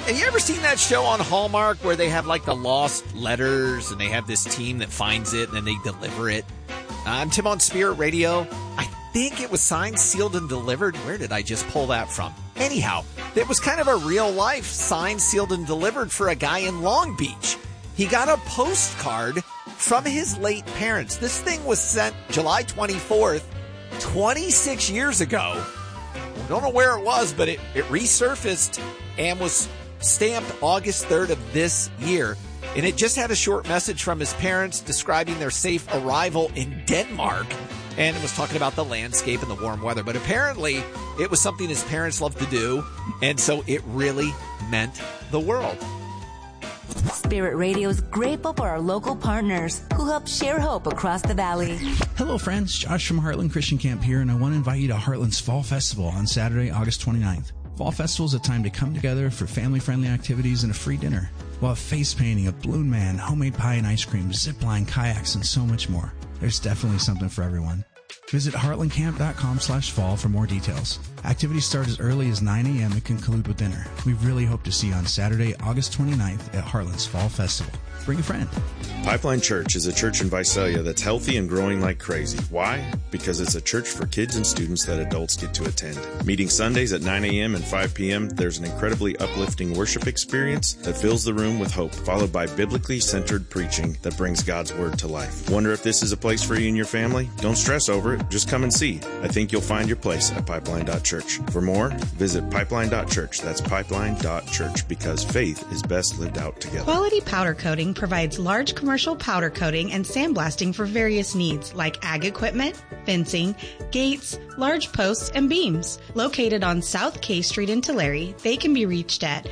Have you ever seen that show on Hallmark where they have like the lost letters and they have this team that finds it and then they deliver it? I'm Tim on Spirit Radio. I think it was signed, sealed, and delivered. Where did I just pull that from? Anyhow, it was kind of a real life signed, sealed, and delivered for a guy in Long Beach. He got a postcard from his late parents. This thing was sent July 24th, 26 years ago. Don't know where it was, but it resurfaced and was stamped August 3rd of this year. And it just had a short message from his parents describing their safe arrival in Denmark. And it was talking about the landscape and the warm weather. But apparently, it was something his parents loved to do. And so it really meant the world. Spirit Radio is grateful for our local partners who help share hope across the valley. Hello, friends. Josh from Heartland Christian Camp here, and I want to invite you to Heartland's Fall Festival on Saturday, August 29th. Fall Festival is a time to come together for family-friendly activities and a free dinner. We'll have face painting, a balloon man, homemade pie and ice cream, zip line, kayaks, and so much more. There's definitely something for everyone. Visit heartlandcamp.com/fall for more details. Activities start as early as 9 a.m. and conclude with dinner. We really hope to see you on Saturday, August 29th at Heartland's Fall Festival. Bring a friend. Pipeline Church is a church in Visalia that's healthy and growing like crazy. Why? Because it's a church for kids and students that adults get to attend. Meeting Sundays at 9 a.m. and 5 p.m., there's an incredibly uplifting worship experience that fills the room with hope, followed by biblically centered preaching that brings God's word to life. Wonder if this is a place for you and your family? Don't stress over it. Just come and see. I think you'll find your place at Pipeline.Church. For more, visit Pipeline.Church. That's Pipeline.Church, because faith is best lived out together. Quality Powder Coating provides large commercial powder coating and sandblasting for various needs like ag equipment, fencing, gates, large posts, and beams. Located on South K Street in Tulare, they can be reached at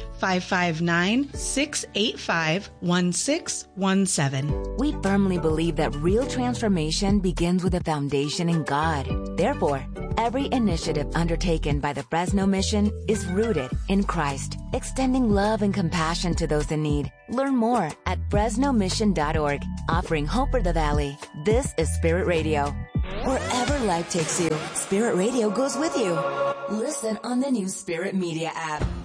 559-685-1617. We firmly believe that real transformation begins with a foundation in God. Therefore, every initiative undertaken by the Fresno Mission is rooted in Christ, extending love and compassion to those in need. Learn more at FresnoMission.org, offering hope for the valley. This is Spirit Radio. Wherever life takes you, Spirit Radio goes with you. Listen on the new Spirit Media app.